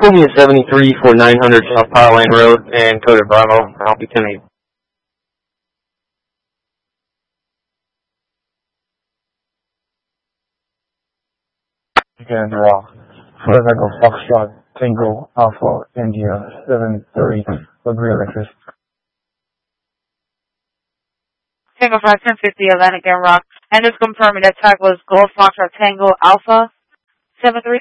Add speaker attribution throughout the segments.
Speaker 1: Columbia 73 for 900 South Power Lane Road and code of Bravo. I'll be 10-8.
Speaker 2: Again, draw. Further go Foxtrot, Tango, Alpha, India, 7-3, Liberty Electric.
Speaker 3: Tango 51050 Atlantic and Rock. And it's confirming that tag was Golf Foxtrot Tango Alpha 73.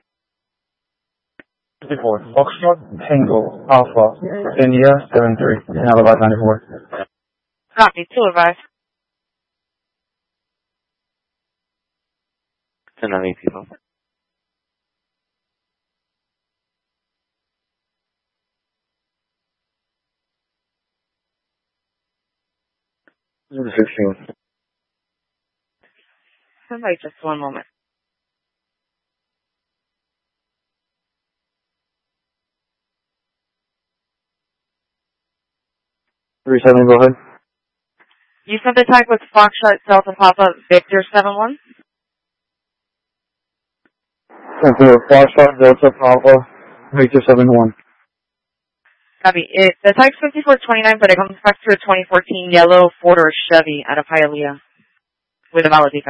Speaker 2: 54. Foxtrot, Tango, Alpha, India, 7-3. Now about 94.
Speaker 3: Copy. 2 advice.
Speaker 1: 10-8 people. 16.
Speaker 3: Somebody just 1 moment.
Speaker 1: Three 7, go ahead.
Speaker 3: You sent the tag with Foxtrot Delta Papa Victor 71.
Speaker 2: 10-4, Foxtrot, Delta, Alpha, Victor 7-1.
Speaker 3: Copy. The tag's 5429, but it comes back to a 2014 yellow Ford or Chevy out of Hialeah with a Maladico.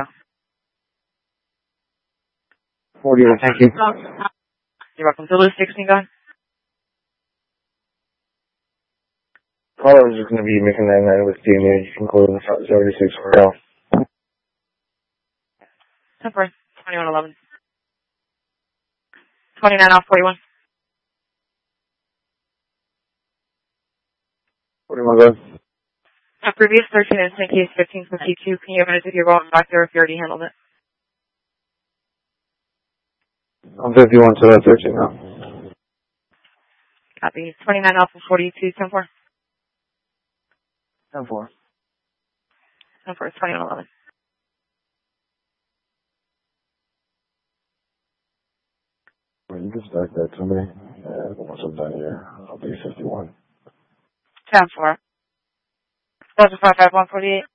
Speaker 2: 48, thank you.
Speaker 3: You're welcome. Zulu 16, go ahead.
Speaker 1: Caller is just going to be making that night with DNA. You can call in 76 for now.
Speaker 3: 10-4, 2111. 29 off 41.
Speaker 1: 41, go ahead.
Speaker 3: Previous 13 instant case 1552. Can you have minutes if you're going back there if you already handled it?
Speaker 1: I'm 51, so that's 13 now.
Speaker 3: Copy. 29 off of 42, 10-4.
Speaker 2: 10-4.
Speaker 3: 10-4, 2111.
Speaker 2: You can start that to me. Once I'm done here, I'll be 51.
Speaker 3: 10-4. 148.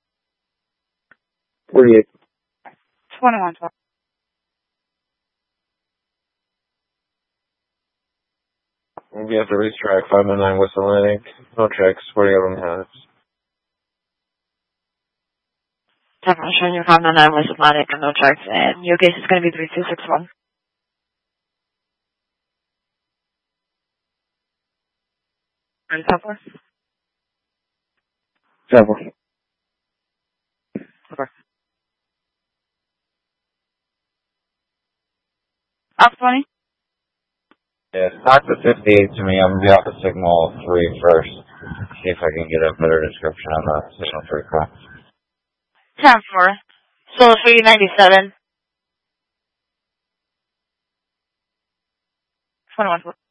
Speaker 1: 48.
Speaker 3: 2112.
Speaker 1: We have to racetrack 509 West Atlantic. No tracks. 40 of them have.
Speaker 3: 10-4, showing you 509 West Atlantic and no tracks. And your case is going to be 3261. And 10-4.
Speaker 1: 10-4.
Speaker 3: Okay. Off 20?
Speaker 4: Yeah, talk to 58 to me. I'm going to be off the signal 3 first. See if I can get a better description on the signal 3 call.
Speaker 3: 10-4. Solar 397. 21.